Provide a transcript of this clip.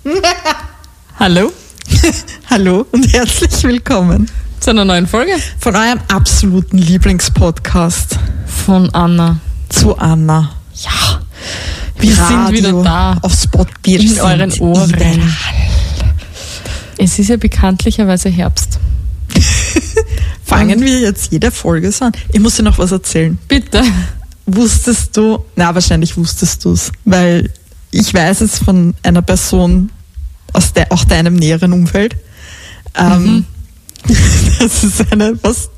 Hallo. Hallo und herzlich willkommen zu einer neuen Folge von eurem absoluten Lieblingspodcast. Von Anna zu Anna. Ja, wir sind wieder da. Auf Spot. Wir in euren Ohren. Überall. Es ist ja bekanntlicherweise Herbst. Fangen wir jetzt jede Folge so an? Ich muss dir noch was erzählen. Bitte. Wusstest du, wahrscheinlich wusstest du es, weil ich weiß es von einer Person aus auch deinem näheren Umfeld. Das ist